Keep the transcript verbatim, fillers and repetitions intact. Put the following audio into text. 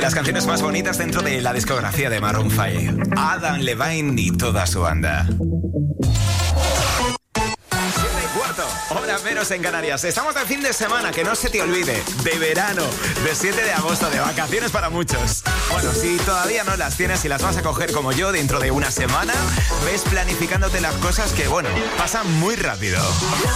de las canciones más bonitas dentro de la discografía de Maroon cinco. Adam Levine y toda su banda. Hora menos en Canarias. Estamos de fin de semana, que no se te olvide. De verano, de siete de agosto, de vacaciones para muchos. Bueno, si todavía no las tienes y las vas a coger como yo dentro de una semana, ves planificándote las cosas que, bueno, pasan muy rápido.